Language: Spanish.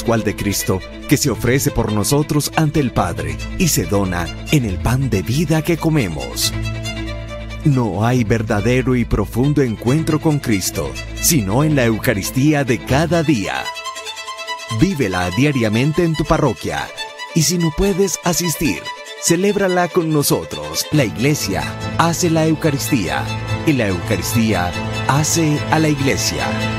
pascual de Cristo, que se ofrece por nosotros ante el Padre y se dona en el pan de vida que comemos. No hay verdadero y profundo encuentro con Cristo, sino en la Eucaristía de cada día. Vívela diariamente en tu parroquia, y si no puedes asistir, celébrala con nosotros. La Iglesia hace la Eucaristía, y la Eucaristía hace a la Iglesia.